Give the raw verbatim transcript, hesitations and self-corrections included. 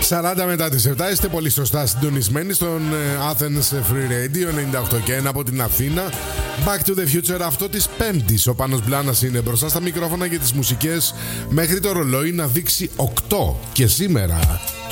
σαράντα μετά τις επτά είστε πολύ σωστά συντονισμένοι στον Athens Free Radio ενενήντα οκτώ και ένα από την Αθήνα. Back to the Future αυτό της Πέμπτης. Ο Πάνος Μπλάνας είναι μπροστά στα μικρόφωνα και τις μουσικές μέχρι το ρολόι να δείξει οκτώ και σήμερα.